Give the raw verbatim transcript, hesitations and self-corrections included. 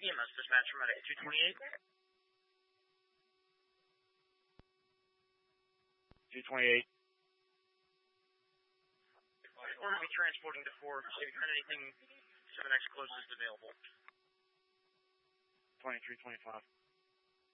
E M S dispatch from at two twenty-eight. two twenty-eight. We're going to be transporting to four. So if you heard anything to the next closest available. twenty-three twenty-five.